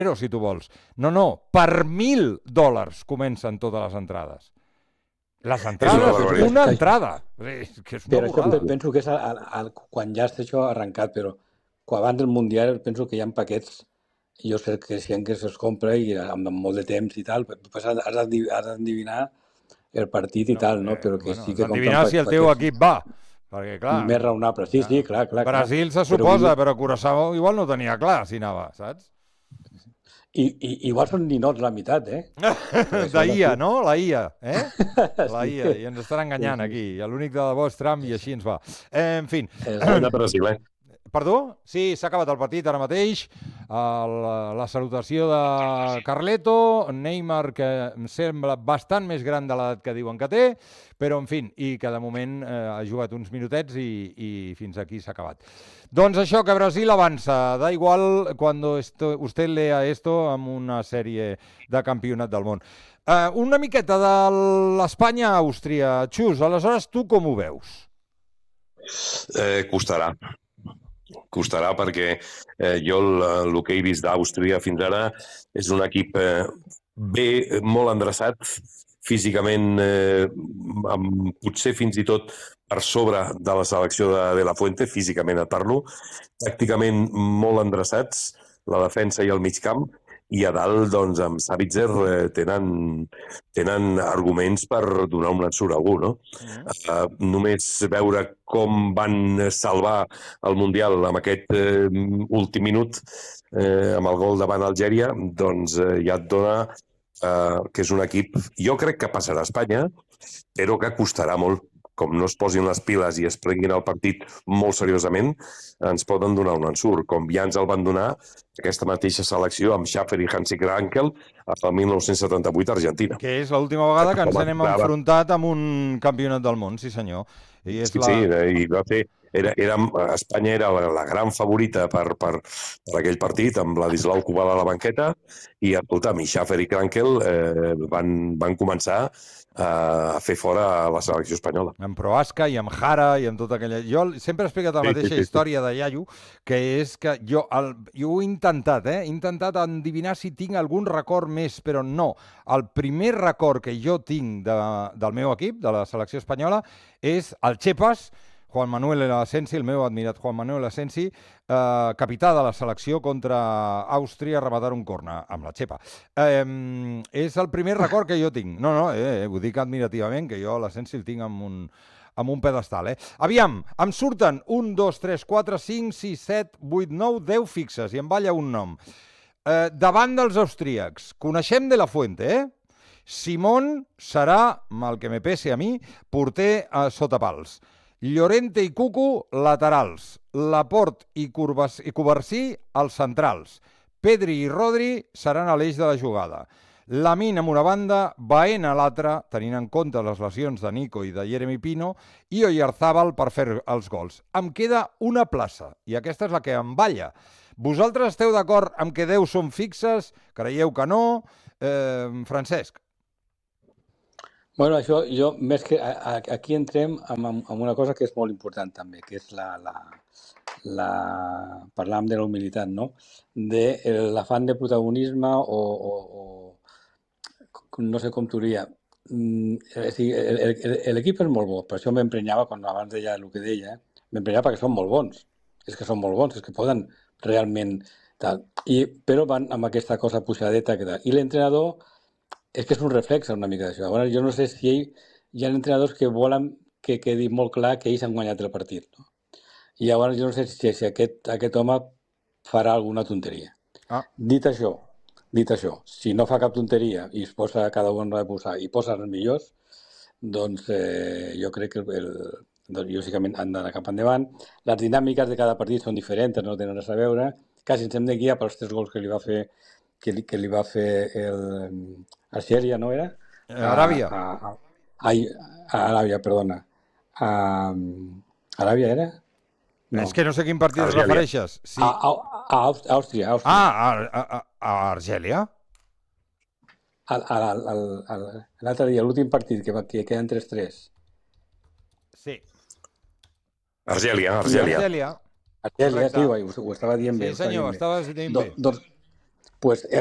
si tu vols. No, per $1.000 comencen totes les entrades. Les entrades, una entrada. Que és una però això borrada. penso que és quan ja està això arrencat, però quan abans del Mundial penso que hi ha paquets, jo sé que si que se'ls compra i amb molt de temps i tal, pues has d'endevinar el partit i tal, no? Però que sí que endevinar si el teu equip va. Perquè, clar... Més raonable, sí, clar. Brasil se suposa, però Curaçao igual no tenia clar si anava, saps? I igual són ninots la meitat, De IA, no? La IA, La IA, i ens estan enganyant aquí. L'únic de debò és Trump i així ens va. En fi... Perdó? Sí, s'ha acabat el partit ara mateix. La salutació de Carleto, Neymar, que em sembla bastant més gran de l'edat que diuen que té, però, en fi, i que de moment ha jugat uns minutets i fins aquí s'ha acabat. Doncs això, que Brasil avança. Da igual cuando usted lea esto amb una sèrie de campionat del món. Una miqueta de l'Espanya-Àustria. Xus, aleshores tu com ho veus? Costarà perquè jo el que he vist d'Àustria fins ara és un equip molt endreçat, físicament potser fins i tot per sobre de la selecció de la Fuente, físicament et parlo, tàcticament molt endreçats, la defensa i el mig camp, i a dalt, doncs, amb Savitzer tenen arguments per donar un ensurt a algú, no? Només veure com van salvar el Mundial amb aquest últim minut, amb el gol davant Algèria, doncs ja et dona que és un equip, jo crec que passarà a Espanya, però que costarà molt. Com no es posin les piles i es prenguin el partit molt seriosament, ens poden donar un ensurt, com ja ens el van donar aquesta mateixa selecció amb Schaffer i Hansi Krankel el 1978 a Argentina. Que és l'última vegada que ens hem enfrontat amb un campionat del món, sí senyor. I va fer... Espanya era la gran favorita per aquell partit, amb Ladislau Kubala a la banqueta, i escolta'm, i Schaffer i Krankel van començar a fer fora la selecció espanyola. Amb Prohaska i amb Jara i amb tota aquella... Jo sempre he explicat la mateixa història de Iaio, que és que jo ho he intentat, he intentat endevinar si tinc algun record més, però no. El primer record que jo tinc del meu equip, de la selecció espanyola, és el Chepas, Juan Manuel Asensi, el meu admirat Juan Manuel Asensi, capità de la selecció contra Àustria, rematar un corna amb la xepa. És el primer record que jo tinc. No, ho dic admirativament, que jo l'Asensi el tinc amb un pedestal. Aviam, em surten 1, 2, 3, 4, 5, 6, 7, 8, 9, 10 fixes, i em balla un nom. Davant dels austríacs, coneixem de la Fuente, Simón serà, mal que me pese a mi, porter sota pals. Llorente i Cucu, laterals. Laporte i Covarsí, els centrals. Pedri i Rodri seran a l'eix de la jugada. Lamine amb una banda, Baena a l'altra, tenint en compte les lesions de Nico i de Jeremy Pino, i Oyarzábal per fer els gols. Em queda una plaça, i aquesta és la que em balla. Vosaltres esteu d'acord amb que 10 són fixes? Creieu que no? Francesc? Bueno, això, jo, més que aquí entrem amb una cosa que és molt important també, que és parlàvem de la humilitat, no? De l'afant de protagonisme o no sé com t'ho diria. L'equip és molt bo, per això m'emprenyava quan abans deia el que deia, m'emprenyava perquè són molt bons. És que són molt bons, és que poden realment... Però van amb aquesta cosa puixadeta que tal. I l'entrenador... És que és un reflex una mica d'això. Llavors, jo no sé si hi ha entrenadors que volen que quedi molt clar que ells han guanyat el partit. No? I llavors jo no sé si aquest home farà alguna tonteria. Dit això, si no fa cap tonteria i es posa, cada un ha de posar, i posa els millors, doncs jo crec que lògicament han d'anar cap endavant. Les dinàmiques de cada partit són diferents, no tenen res a veure. Quasi ens hem de guiar pels 3 gols que li va fer Argèlia, no era? Aràbia. Aràbia, perdona. Aràbia era? No. És que no sé quin partit et refereixes. Sí. Àustria. A Argèlia? L'altre dia, l'últim partit, que queden 3-3. Sí. Argèlia. Argèlia, sí, ho estava dient bé. Sí, senyor, estaves dient bé. pues